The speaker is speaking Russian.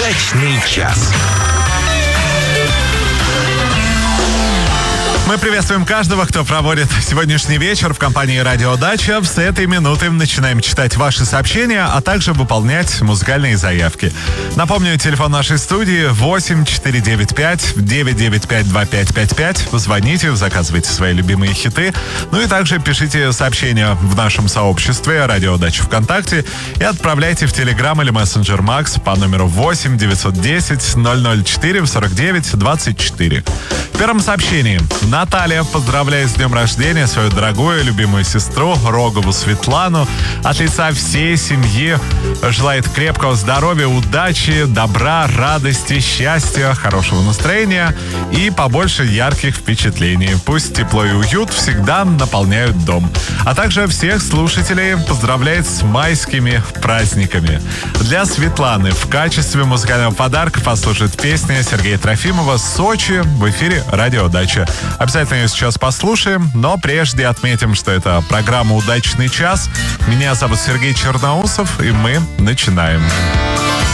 Удачный час. Мы приветствуем каждого, кто проводит сегодняшний вечер в компании «Радио Дача». С этой минуты начинаем читать ваши сообщения, а также выполнять музыкальные заявки. Напомню, телефон нашей студии 8-495-995-2555. Звоните, заказывайте свои любимые хиты. Ну и также пишите сообщения в нашем сообществе «Радио Дача ВКонтакте» и отправляйте в Telegram или Messenger Max по номеру 8-910-004-49-24. В первом сообщении Наталья поздравляет с днем рождения свою дорогую, любимую сестру Рогову Светлану. От лица всей семьи желает крепкого здоровья, удачи, добра, радости, счастья, хорошего настроения и побольше ярких впечатлений. Пусть тепло и уют всегда наполняют дом. А также всех слушателей поздравляет с майскими праздниками. Для Светланы в качестве музыкального подарка послушает песня Сергея Трофимова «Сочи» в эфире «Радио Дача». Обязательно ее сейчас послушаем, но прежде отметим, что это программа «Удачный час». Меня зовут Сергей Черноусов, и мы начинаем.